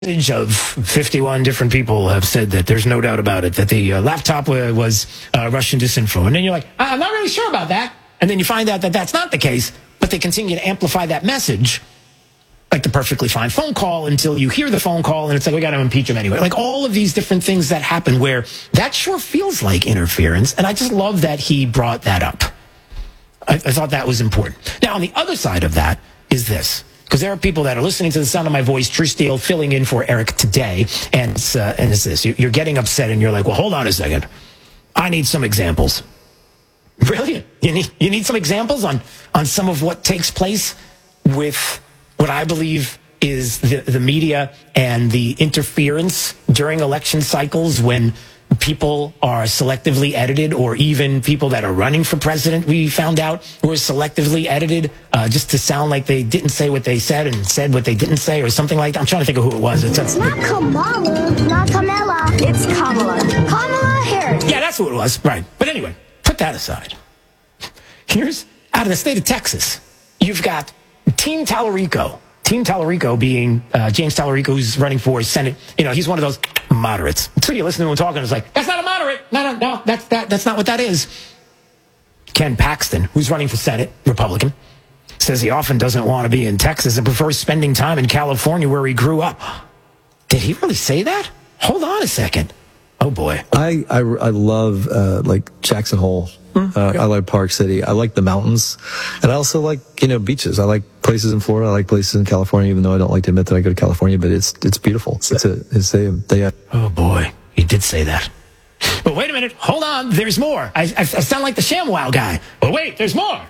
Of 51 different people have said that there's no doubt about it, that the laptop was Russian disinfo. And then you're like, I'm not really sure about that. And then you find out that that's not the case, but they continue to amplify that message like the perfectly fine phone call until you hear the phone call and it's like, we got to impeach him anyway. Like all of these different things that happen where that sure feels like interference. And I just love that he brought that up. I thought that was important. Now, on the other side of that is this. Because there are people that are listening to the sound of my voice, Drew Steele, filling in for Eric today, and it's this. You're getting upset, and you're like, well, hold on a second. I need some examples. Really? You need some examples on some of what takes place with what I believe is the media and the interference during election cycles when people are selectively edited, or even people that are running for president, we found out, were selectively edited just to sound like they didn't say what they said and said what they didn't say, or something like that. I'm trying to think of who it was. It's not Kamala, not Kamala. It's Kamala. Kamala Harris. Yeah, that's who it was. Right. But anyway, put that aside. Here's, out of the state of Texas, you've got Team Tallarico. Team Tallarico being James Tallarico, who's running for Senate. You know, he's one of those moderates. So you listen to him talking, it's like, that's not a moderate. No, that's not what that is. Ken Paxton, who's running for Senate, Republican, says he often doesn't want to be in Texas and prefers spending time in California where he grew up. Did he really say that? Hold on a second. Oh, boy. I love, like, Jackson Hole. I like Park City. I like the mountains. And I also like, beaches. I like places in Florida. I like places in California, even though I don't like to admit that I go to California, but it's beautiful. Oh, boy. He did say that. But wait a minute. Hold on. There's more. I sound like the ShamWow guy. But wait, there's more.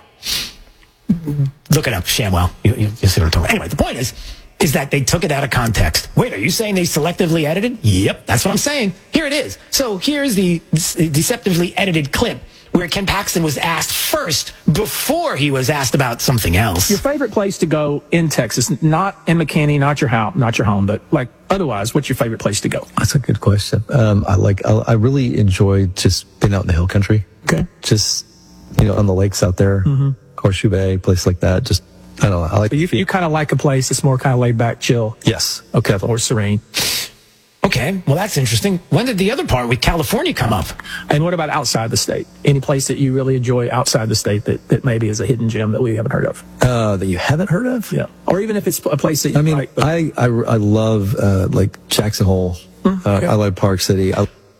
Look it up, ShamWow. You see what I'm talking about. Anyway, the point is that they took it out of context. Wait, are you saying they selectively edited? Yep, that's what I'm saying. Here it is. So here's the deceptively edited clip where Ken Paxton was asked first before he was asked about something else. Your favorite place to go in Texas, not in McKinney, not your home, but like otherwise, what's your favorite place to go? That's a good question. I really enjoy just being out in the hill country. Okay. Just, on the lakes out there, Horseshoe Bay, place like that. Just, I don't know. I like. But you kind of like a place that's more kind of laid back, chill. Yes. Okay. Or serene. Okay, well, that's interesting. When did the other part with California come up? And what about outside the state? Any place that you really enjoy outside the state that maybe is a hidden gem that we haven't heard of? That you haven't heard of? Yeah. Or even if it's a place that you like. I love, like, Jackson Hole. Okay. I like Park City.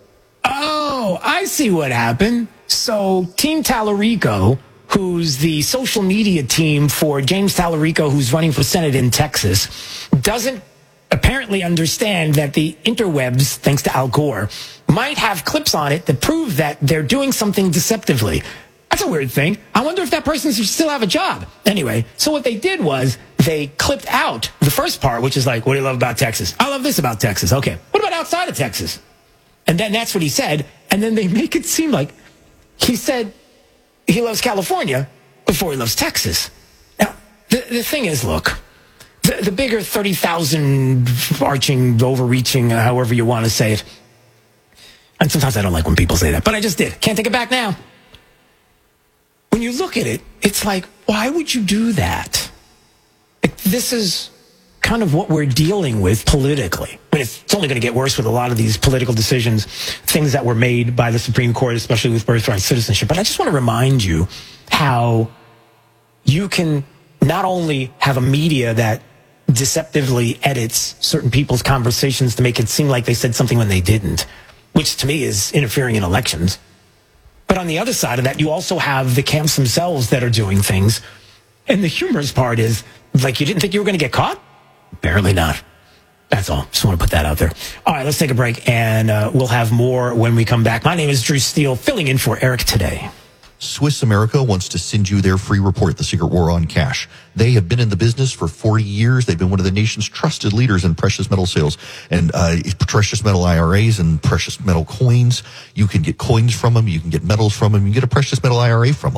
Oh, I see what happened. So Team Tallarico, who's the social media team for James Tallarico, who's running for Senate in Texas, doesn't apparently understand that the interwebs, thanks to Al Gore, might have clips on it that prove that they're doing something deceptively. That's a weird thing. I wonder if that person should still have a job. Anyway, so what they did was they clipped out the first part, which is like, what do you love about Texas? I love this about Texas. Okay. What about outside of Texas? And then that's what he said. And then they make it seem like he said he loves California before he loves Texas. Now, the thing is, look, the bigger 30,000 arching, overreaching, however you want to say it. And sometimes I don't like when people say that, but I just did. Can't take it back now. When you look at it, it's like, why would you do that? This is kind of what we're dealing with politically. I mean, it's only going to get worse with a lot of these political decisions, things that were made by the Supreme Court, especially with birthright citizenship. But I just want to remind you how you can not only have a media that deceptively edits certain people's conversations to make it seem like they said something when they didn't, which to me is interfering in elections. But on the other side of that, you also have the camps themselves that are doing things. And the humorous part is, like, you didn't think you were going to get caught? Apparently not. That's all. Just want to put that out there. All right, let's take a break, and we'll have more when we come back. My name is Drew Steele, filling in for Eric today. Swiss America wants to send you their free report, The Secret War on Cash. They have been in the business for 40 years. They've been one of the nation's trusted leaders in precious metal sales and precious metal IRAs and precious metal coins. You can get coins from them. You can get metals from them. You can get a precious metal IRA from them.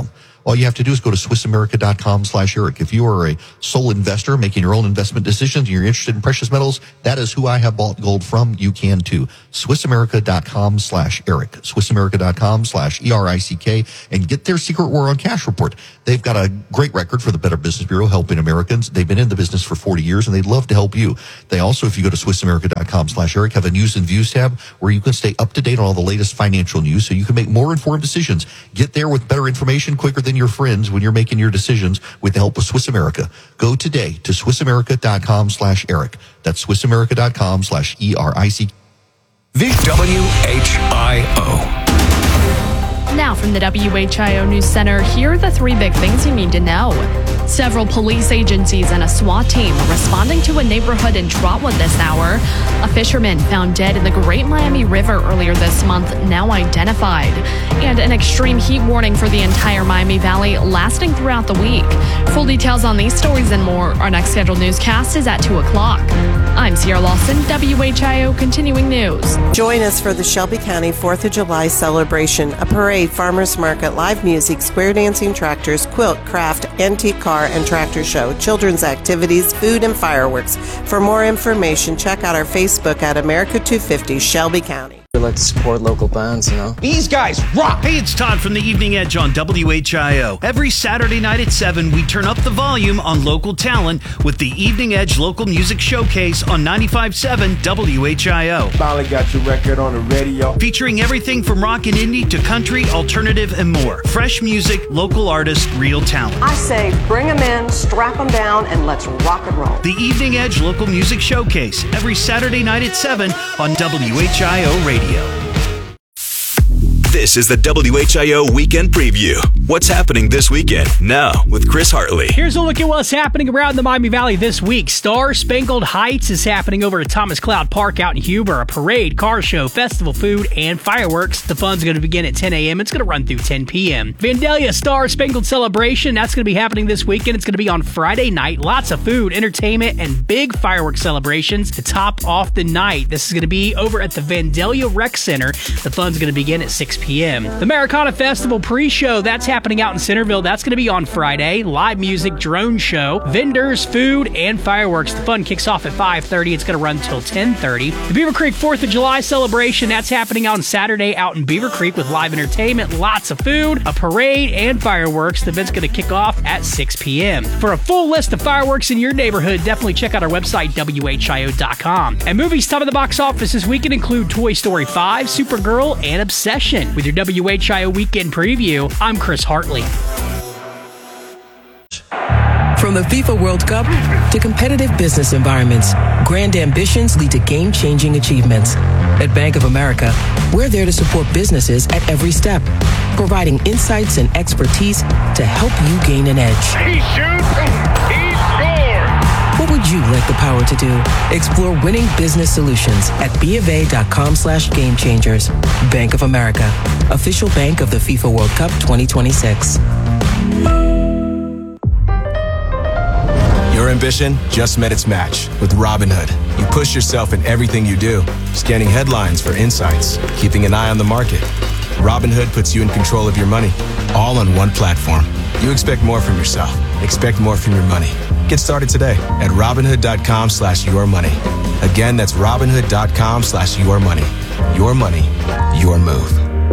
All you have to do is go to SwissAmerica.com/Eric. If you are a sole investor making your own investment decisions and you're interested in precious metals, that is who I have bought gold from. You can too. SwissAmerica.com/Eric. SwissAmerica.com/ERICK, and get their Secret War on Cash report. They've got a great record for the Better Business Bureau helping Americans. They've been in the business for 40 years and they'd love to help you. They also, if you go to SwissAmerica.com/Eric, have a news and views tab where you can stay up to date on all the latest financial news so you can make more informed decisions. Get there with better information quicker than your friends when you're making your decisions with the help of Swiss America. Go today to SwissAmerica.com/Eric. That's SwissAmerica.com/ERIC. WHIO. Now from the WHIO News Center, here are the three big things you need to know. Several police agencies and a SWAT team are responding to a neighborhood in Trotwood this hour. A fisherman found dead in the Great Miami River earlier this month, now identified. And an extreme heat warning for the entire Miami Valley lasting throughout the week. Full details on these stories and more. Our next scheduled newscast is at 2 o'clock. I'm Sierra Lawson, WHIO Continuing News. Join us for the Shelby County 4th of July celebration, a parade, farmers market, live music, square dancing tractors, quilt, craft, antique car and tractor show, children's activities, food, and fireworks. For more information, check out our Facebook at America 250 Shelby County. We like to support local bands, you know. These guys rock! Hey, it's Todd from the Evening Edge on WHIO. Every Saturday night at 7, we turn up the volume on local talent with the Evening Edge Local Music Showcase on 95.7 WHIO. Finally got your record on the radio. Featuring everything from rock and indie to country, alternative, and more. Fresh music, local artists, real talent. I say bring them in, strap them down, and let's rock and roll. The Evening Edge Local Music Showcase, every Saturday night at 7 on WHIO Radio. This is the WHIO Weekend Preview. What's happening this weekend? Now, with Chris Hartley. Here's a look at what's happening around the Miami Valley this week. Star Spangled Heights is happening over at Thomas Cloud Park out in Huber. A parade, car show, festival food, and fireworks. The fun's going to begin at 10 a.m. It's going to run through 10 p.m. Vandalia Star Spangled Celebration. That's going to be happening this weekend. It's going to be on Friday night. Lots of food, entertainment, and big fireworks celebrations to top off the night. This is going to be over at the Vandalia Rec Center. The fun's going to begin at 6 p.m. The Americana Festival pre-show, that's happening out in Centerville. That's going to be on Friday. Live music, drone show, vendors, food, and fireworks. The fun kicks off at 5:30. It's going to run till 10:30. The Beaver Creek 4th of July celebration, that's happening on Saturday out in Beaver Creek with live entertainment, lots of food, a parade, and fireworks. The event's going to kick off at 6 p.m. For a full list of fireworks in your neighborhood, definitely check out our website, WHIO.com. And movies top of the box office this weekend include Toy Story 5, Supergirl, and Obsession. With your WHIO Weekend Preview, I'm Chris Hartley. From the FIFA World Cup to competitive business environments, grand ambitions lead to game-changing achievements. At Bank of America, we're there to support businesses at every step, providing insights and expertise to help you gain an edge. He shoots, he scores! What would you like the power to do? Explore winning business solutions at BofA.com/gamechangers. Bank of America, official bank of the FIFA World Cup 2026. Your ambition just met its match with Robinhood. You push yourself in everything you do, scanning headlines for insights, keeping an eye on the market. Robinhood puts you in control of your money, all on one platform. You expect more from yourself. Expect more from your money. Get started today at Robinhood.com/yourmoney. Again, that's Robinhood.com/yourmoney. Your money, your move.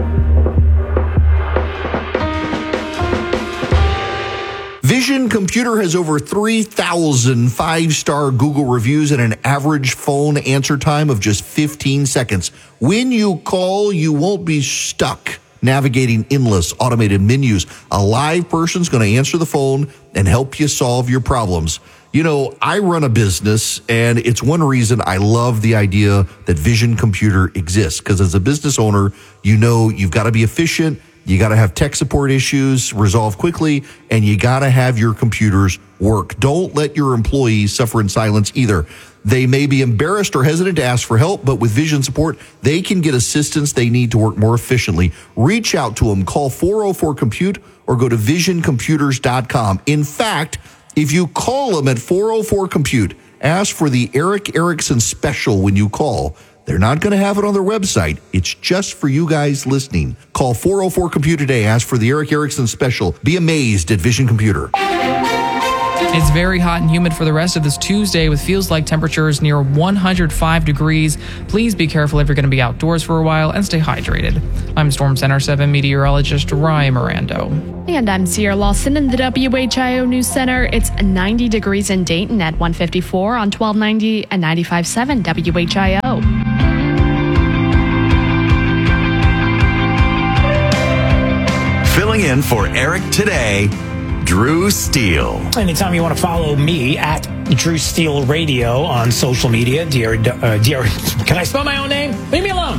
Vision Computer has over 3,000 five-star Google reviews and an average phone answer time of just 15 seconds. When you call, you won't be stuck navigating endless automated menus. A live person's going to answer the phone and help you solve your problems. You know, I run a business, and it's one reason I love the idea that Vision Computer exists. Because as a business owner, you know you've got to be efficient, you got to have tech support issues resolved quickly, and you got to have your computers work. Don't let your employees suffer in silence either. They may be embarrassed or hesitant to ask for help, but with Vision support, they can get assistance they need to work more efficiently. Reach out to them. Call 404-COMPUTE or go to visioncomputers.com. In fact, if you call them at 404-COMPUTE, ask for the Eric Erickson special when you call. They're not going to have it on their website. It's just for you guys listening. Call 404-COMPUTE today. Ask for the Eric Erickson special. Be amazed at Vision Computer. It's very hot and humid for the rest of this Tuesday with feels like temperatures near 105 degrees. Please be careful if you're going to be outdoors for a while and stay hydrated. I'm Storm Center 7 meteorologist Ryan Mirando. And I'm Sierra Lawson in the WHIO News Center. It's 90 degrees in Dayton at 154 on 1290 and 95.7 WHIO. Filling in for Eric today, Drew Steele. Anytime you want to follow me at Drew Steele Radio on social media, can I spell my own name? Leave me alone.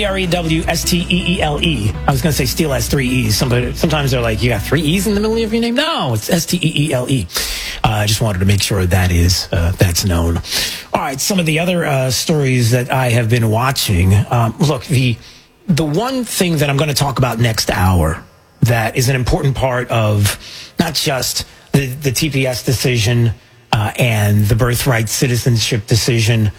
DREWSTEELE. I was going to say Steele has 3 E's. Sometimes they're like, you got 3 E's in the middle of your name? No, it's STEELE. I just wanted to make sure that's known. All right, some of the other stories that I have been watching. Look, the one thing that I'm going to talk about next hour that is an important part of not just the TPS decision and the birthright citizenship decision,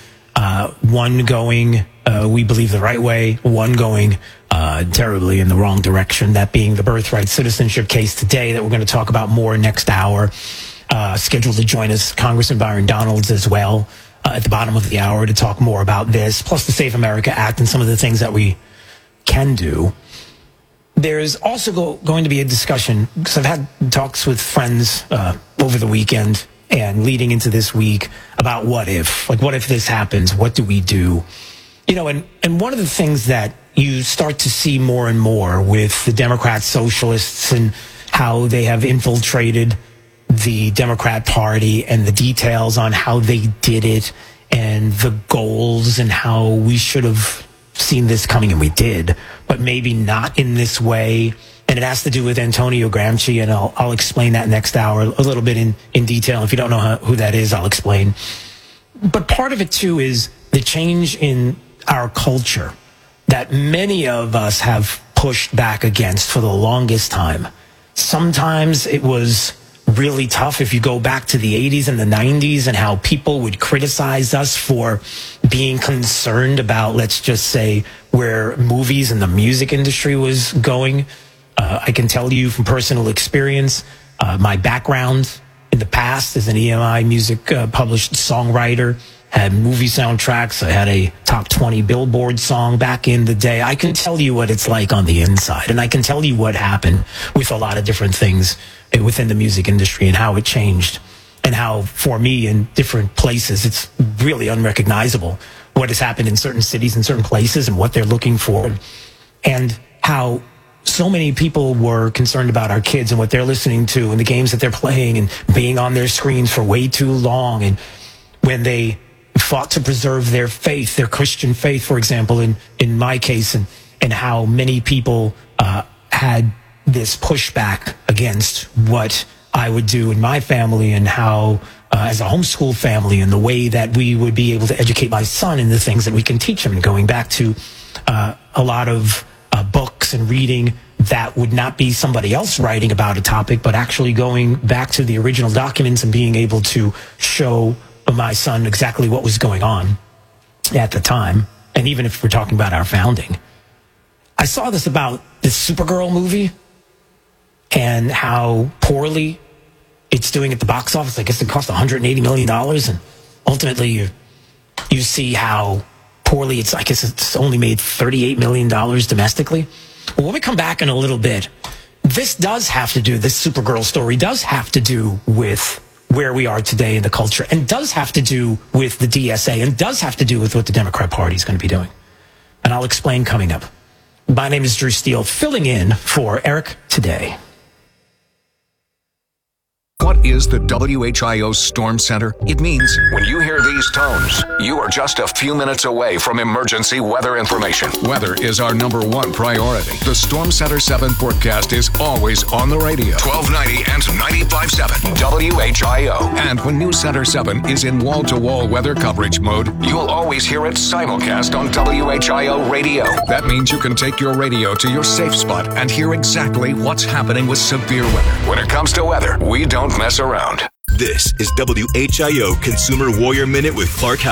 one going, we believe, the right way, one going terribly in the wrong direction, that being the birthright citizenship case today that we're going to talk about more next hour. Scheduled to join us, Congressman Byron Donalds as well at the bottom of the hour to talk more about this, plus the Safe America Act and some of the things that we can do. There's also going to be a discussion, because I've had talks with friends over the weekend and leading into this week about what if. Like, what if this happens? What do we do? You know, and one of the things that you start to see more and more with the Democrat socialists and how they have infiltrated the Democrat Party and the details on how they did it and the goals and how we should have seen this coming, and we did, but maybe not in this way. And it has to do with Antonio Gramsci, and I'll explain that next hour a little bit in detail. If you don't know who that is, I'll explain. But part of it, too, is the change in our culture that many of us have pushed back against for the longest time. Sometimes it was really tough if you go back to the 80s and the 90s and how people would criticize us for being concerned about, let's just say, where movies and the music industry was going. I can tell you from personal experience, my background in the past as an EMI music published songwriter, had movie soundtracks. I had a top 20 Billboard song back in the day. I can tell you what it's like on the inside, and I can tell you what happened with a lot of different things within the music industry and how it changed, and how for me in different places it's really unrecognizable what has happened in certain cities and certain places and what they're looking for, and how so many people were concerned about our kids and what they're listening to and the games that they're playing and being on their screens for way too long. And when they fought to preserve their faith, their Christian faith, for example, in my case, and how many people had this pushback against what I would do in my family, and how as a homeschool family, and the way that we would be able to educate my son in the things that we can teach him, and going back to a lot of books and reading that would not be somebody else writing about a topic, but actually going back to the original documents and being able to show my son exactly what was going on at the time. And even if we're talking about our founding, I saw this about this Supergirl movie and how poorly it's doing at the box office. I guess it cost $180 million. And ultimately you see how poorly I guess it's only made $38 million domestically. Well, when we come back in a little bit, this Supergirl story does have to do with where we are today in the culture, and does have to do with the DSA, and does have to do with what the Democrat Party is going to be doing. And I'll explain coming up. My name is Drew Steele, filling in for Eric today. What is the WHIO Storm Center? It means when you hear these tones, you are just a few minutes away from emergency weather information. Weather is our #1 priority. The Storm Center 7 forecast is always on the radio. 1290 and 95.7 WHIO. And when News Center 7 is in wall-to-wall weather coverage mode, you'll always hear it simulcast on WHIO radio. That means you can take your radio to your safe spot and hear exactly what's happening with severe weather. When it comes to weather, we don't mess around. This is WHIO Consumer Warrior Minute with Clark Howard.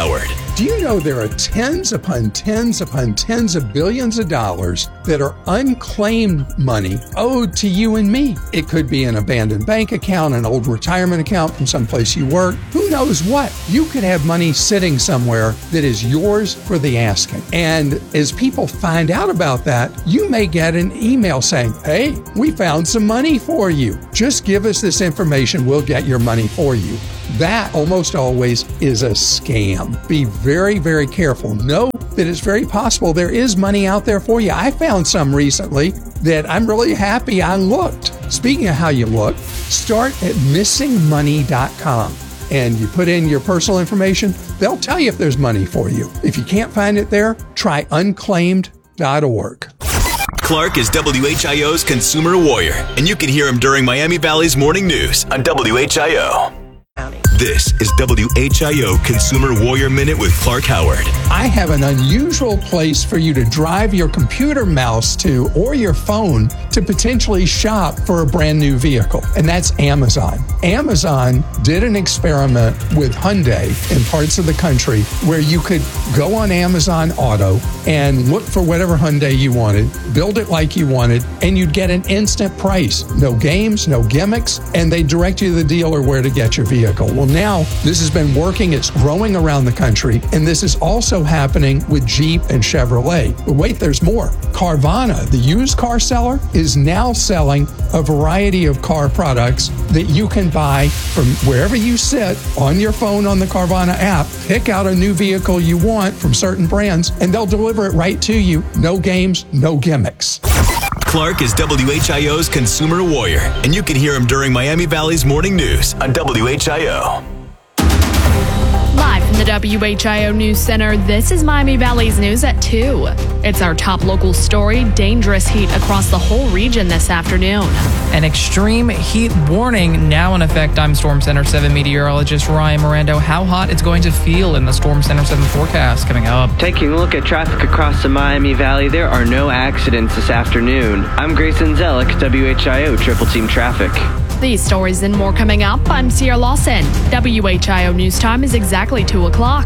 Do you know there are tens upon tens upon tens of billions of dollars that are unclaimed money owed to you and me? It could be an abandoned bank account, an old retirement account from someplace you work. Who knows what? You could have money sitting somewhere that is yours for the asking. And as people find out about that, you may get an email saying, hey, we found some money for you. Just give us this information. We'll get your money for you. That almost always is a scam. Be very, very careful. Know that it's very possible there is money out there for you. I found some recently that I'm really happy I looked. Speaking of how you look, start at missingmoney.com. And you put in your personal information, they'll tell you if there's money for you. If you can't find it there, try unclaimed.org. Clark is WHIO's consumer warrior, and you can hear him during Miami Valley's morning news on WHIO. This is WHIO Consumer Warrior Minute with Clark Howard. I have an unusual place for you to drive your computer mouse to or your phone to potentially shop for a brand new vehicle, and that's Amazon. Amazon did an experiment with Hyundai in parts of the country where you could go on Amazon Auto and look for whatever Hyundai you wanted, build it like you wanted, and you'd get an instant price. No games, no gimmicks, and they direct you to the dealer where to get your vehicle. Well, now this has been working. It's growing around the country, and this is also happening with Jeep and Chevrolet. But wait, there's more. Carvana, the used car seller, is now selling a variety of car products that you can buy from wherever you sit on your phone on the Carvana app. Pick out a new vehicle you want from certain brands, and they'll deliver it right to you. No games, no gimmicks. Clark is WHIO's consumer warrior, and you can hear him during Miami Valley's morning news on WHIO. Live from the WHIO News Center, this is Miami Valley's news at 2. It's our top local story: dangerous heat across the whole region this afternoon. An extreme heat warning now in effect. I'm Storm Center 7 meteorologist Ryan Mirando. How hot it's going to feel in the Storm Center 7 forecast coming up. Taking a look at traffic across the Miami Valley, there are no accidents this afternoon. I'm Grayson Zellick, WHIO Triple Team Traffic. These stories and more coming up. I'm Sierra Lawson. WHIO News Time is exactly 2 o'clock.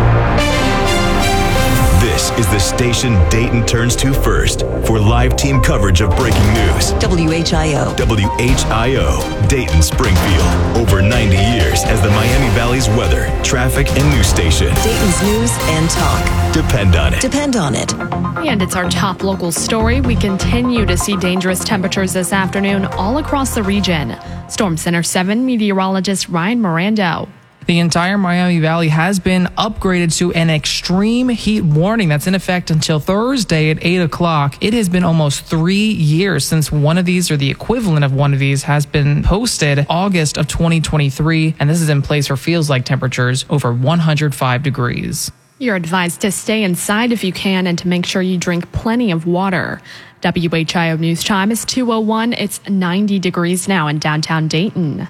This is the station Dayton turns to first for live team coverage of breaking news. WHIO. WHIO, Dayton Springfield. Over 90 years as the Miami Valley's weather, traffic, and news station. Dayton's news and talk. Depend on it. Depend on it. And it's our top local story. We continue to see dangerous temperatures this afternoon all across the region. Storm Center 7 meteorologist Ryan Mirando. The entire Miami Valley has been upgraded to an extreme heat warning that's in effect until Thursday at 8 o'clock. It has been almost 3 years since one of these, or the equivalent of one of these, has been posted, August of 2023, and this is in place for feels like temperatures over 105 degrees. You're advised to stay inside if you can and to make sure you drink plenty of water. WHIO News Time is 2:01. It's 90 degrees now in downtown Dayton.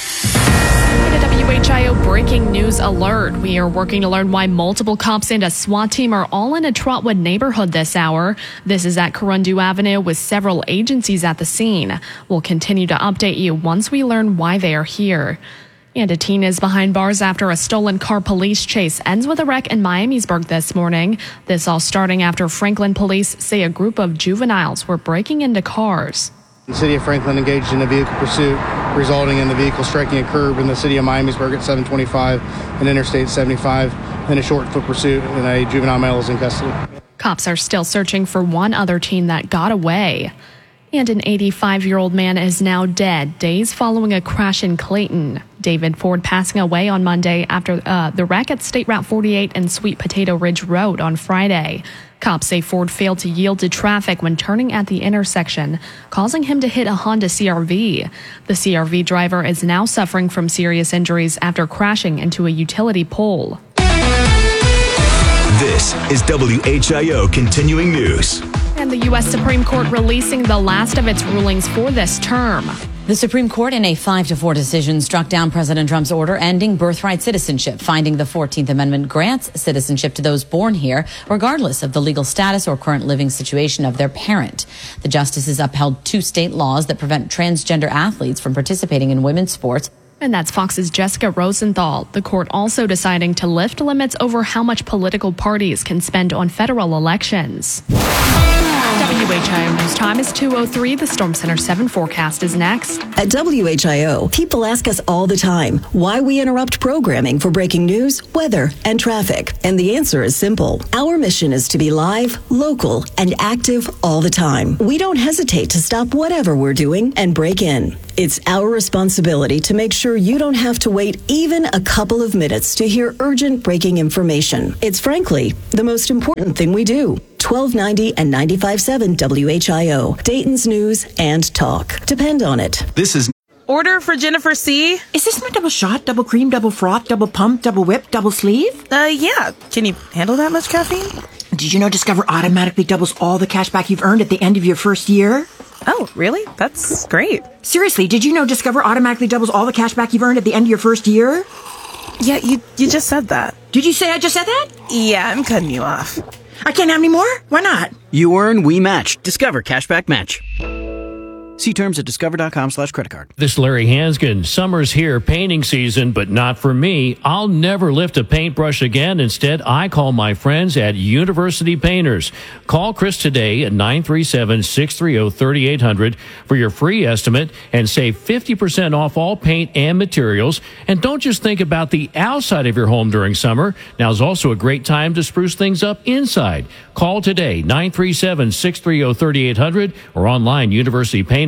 WHIO breaking news alert. We are working to learn why multiple cops and a SWAT team are all in a Trotwood neighborhood this hour. This is at Corundu Avenue with several agencies at the scene. We'll continue to update you once we learn why they are here. And a teen is behind bars after a stolen car police chase ends with a wreck in Miamisburg this morning. This all starting after Franklin police say a group of juveniles were breaking into cars. The city of Franklin engaged in a vehicle pursuit, resulting in the vehicle striking a curb in the city of Miamisburg at 725 and Interstate 75, and a short foot pursuit, and a juvenile male is in custody. Cops are still searching for one other teen that got away. And an 85-year-old man is now dead days following a crash in Clayton. David Ford passing away on Monday after the wreck at State Route 48 and Sweet Potato Ridge Road on Friday. Cops say Ford failed to yield to traffic when turning at the intersection, causing him to hit a Honda CR-V. The CR-V driver is now suffering from serious injuries after crashing into a utility pole. This is WHIO Continuing News. And the U.S. Supreme Court releasing the last of its rulings for this term. The Supreme Court, in a 5-4 decision, struck down President Trump's order ending birthright citizenship, finding the 14th Amendment grants citizenship to those born here, regardless of the legal status or current living situation of their parent. The justices upheld 2 state laws that prevent transgender athletes from participating in women's sports. And that's Fox's Jessica Rosenthal. The court also deciding to lift limits over how much political parties can spend on federal elections. WHIO News Time is 2:03. The Storm Center 7 forecast is next. At WHIO, people ask us all the time why we interrupt programming for breaking news, weather, and traffic. And the answer is simple. Our mission is to be live, local, and active all the time. We don't hesitate to stop whatever we're doing and break in. It's our responsibility to make sure you don't have to wait even a couple of minutes to hear urgent breaking information. It's frankly the most important thing we do. 1290 and 95.7 WHIO, Dayton's News and Talk. Depend on it. This is Order for Jennifer C. Is this my double shot, double cream, double froth, double pump, double whip, double sleeve? Yeah. Can you handle that much caffeine? Did you know Discover automatically doubles all the cash back you've earned at the end of your first year? Oh, really? That's great. Seriously, did you know Discover automatically doubles all the cash back you've earned at the end of your first year? Yeah, you just said that. Did you say I just said that? Yeah, I'm cutting you off. I can't have any more? Why not? You earn, we match. Discover Cashback Match. See terms at discover.com/creditcard. This is Larry Hanskin. Summer's here, painting season, but not for me. I'll never lift a paintbrush again. Instead, I call my friends at University Painters. Call Chris today at 937-630-3800 for your free estimate and save 50% off all paint and materials. And don't just think about the outside of your home during summer. Now's also a great time to spruce things up inside. Call today, 937-630-3800 or online, universitypainters.com.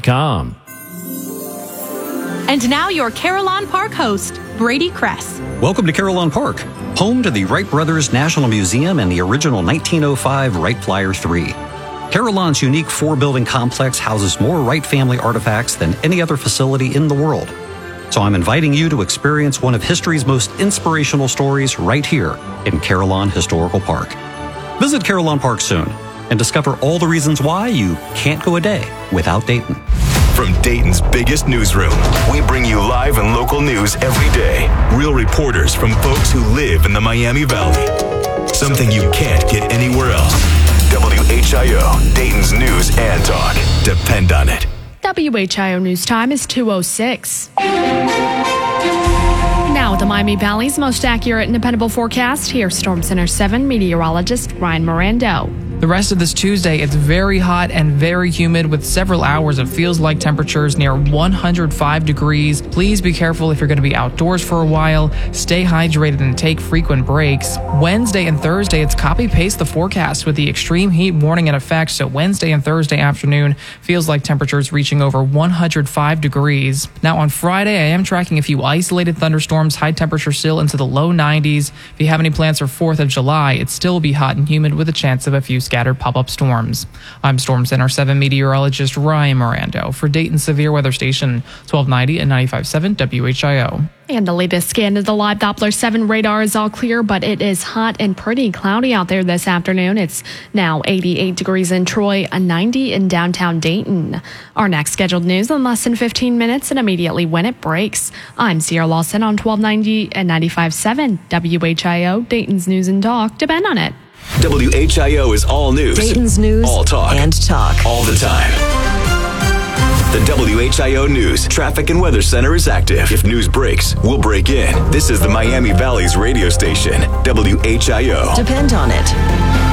And now your Carillon Park host, Brady Kress. Welcome to Carillon Park, home to the Wright Brothers National Museum and the original 1905 Wright Flyer 3. Carillon's unique four-building complex houses more Wright family artifacts than any other facility in the world. So I'm inviting you to experience one of history's most inspirational stories right here in Carillon Historical Park. Visit Carillon Park soon and discover all the reasons why you can't go a day without Dayton. From Dayton's biggest newsroom, we bring you live and local news every day. Real reporters from folks who live in the Miami Valley. Something you can't get anywhere else. WHIO, Dayton's News and Talk. Depend on it. WHIO News Time is 2:06. Now, the Miami Valley's most accurate and dependable forecast. Here's Storm Center 7 meteorologist Ryan Mirando. The rest of this Tuesday, it's very hot and very humid with several hours of feels-like temperatures near 105 degrees. Please be careful if you're going to be outdoors for a while. Stay hydrated and take frequent breaks. Wednesday and Thursday, it's copy-paste the forecast with the extreme heat warning in effect. So Wednesday and Thursday afternoon feels like temperatures reaching over 105 degrees. Now on Friday, I am tracking a few isolated thunderstorms, high temperature still into the low 90s. If you have any plans for 4th of July, it still will be hot and humid with a chance of a few scattered pop-up storms. I'm Storm Center 7 meteorologist Ryan Mirando for Dayton Severe Weather Station 1290 and 95.7 WHIO. And the latest scan of the live Doppler 7 radar is all clear, but it is hot and pretty cloudy out there this afternoon. It's now 88 degrees in Troy, a 90 in downtown Dayton. Our next scheduled news in less than 15 minutes and immediately when it breaks. I'm Sierra Lawson on 1290 and 95.7 WHIO, Dayton's News and Talk. Depend on it. WHIO is all news. Dayton's News all talk. And Talk. All the time. The WHIO News Traffic and Weather Center is active. If news breaks, we'll break in. This is the Miami Valley's radio station, WHIO. Depend on it.